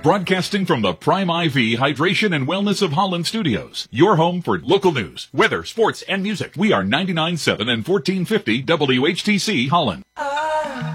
Broadcasting from the Prime IV Hydration and Wellness of Holland studios. Your home for local news, weather, sports, and music. We are 99.7 and 1450 WHTC Holland.